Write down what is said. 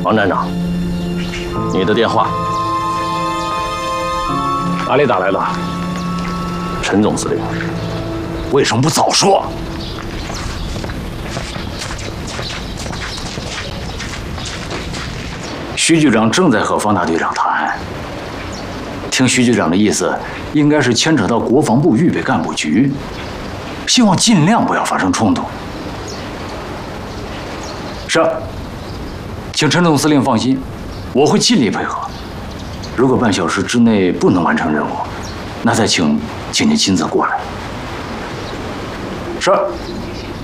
王站长，你的电话。哪里打来的？陈总司令，为什么不早说？徐局长正在和方大队长谈。听徐局长的意思，应该是牵扯到国防部预备干部局，希望尽量不要发生冲突。是，请陈总司令放心，我会尽力配合。如果半小时之内不能完成任务，那再请您亲自过来。是。